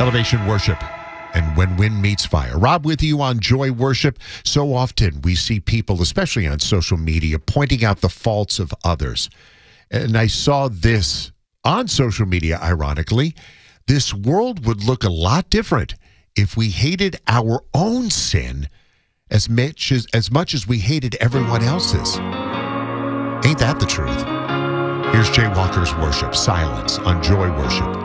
Elevation Worship and When Wind Meets Fire. Rob with you on Joy Worship. So often we see people, especially on social media, pointing out the faults of others. And I saw this on social media, ironically. This world would look a lot different if we hated our own sin as much as we hated everyone else's. Ain't that the truth? Here's Jay Walker's Worship, Silence on Joy Worship.